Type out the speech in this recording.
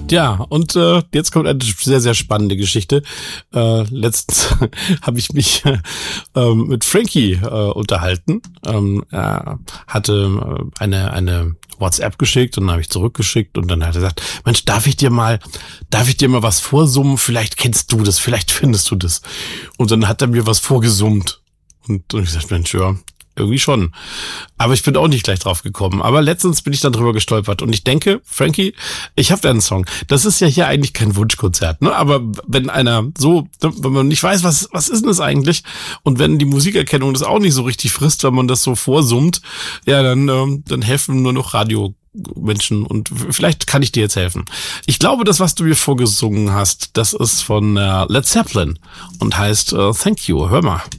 Ja, und jetzt kommt eine sehr, sehr spannende Geschichte. Letztens habe ich mich mit Frankie unterhalten. Er hatte eine WhatsApp geschickt und dann habe ich zurückgeschickt und dann hat er gesagt, Mensch, darf ich dir mal was vorsummen? Vielleicht kennst du das, vielleicht findest du das. Und dann hat er mir was vorgesummt. Und ich gesagt, Mensch, ja, irgendwie schon. Aber ich bin auch nicht gleich drauf gekommen. Aber letztens bin ich dann drüber gestolpert. Und ich denke, Frankie, ich habe da einen Song. Das ist ja hier eigentlich kein Wunschkonzert, ne? Aber wenn wenn man nicht weiß, was ist denn das eigentlich? Und wenn die Musikerkennung das auch nicht so richtig frisst, wenn man das so vorsummt, ja, dann helfen nur noch Radiomenschen. Und vielleicht kann ich dir jetzt helfen. Ich glaube, das, was du mir vorgesungen hast, das ist von Led Zeppelin und heißt Thank You. Hör mal.